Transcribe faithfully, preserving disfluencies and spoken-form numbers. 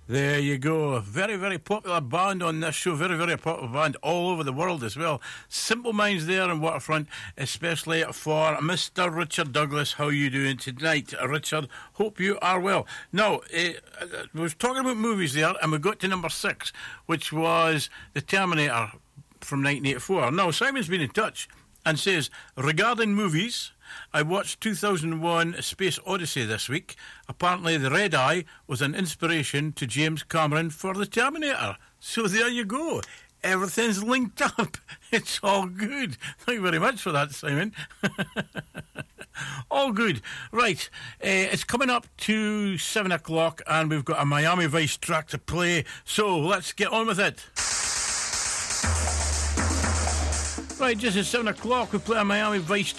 There you go. Very, very popular band on this show. Very, very popular band all over the world as well. Simple Minds there in Waterfront, especially for Mister Richard Douglas. How are you doing tonight, Richard? Hope you are well. Now, uh, we was talking about movies there, and we got to number six, which was The Terminator from nineteen eighty-four. Now, Simon's been in touch and says, regarding movies, I watched two thousand one Space Odyssey this week. Apparently the red eye was an inspiration to James Cameron for The Terminator. So there you go. Everything's linked up. It's all good. Thank you very much for that, Simon. All good. Right, uh, it's coming up to seven o'clock and we've got a Miami Vice track to play. So let's get on with it. Right, just at seven o'clock we play a Miami Vice